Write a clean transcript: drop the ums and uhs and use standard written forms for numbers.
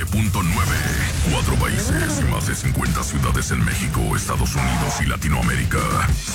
99.9. 4 países y más de 50 ciudades en México, Estados Unidos y Latinoamérica.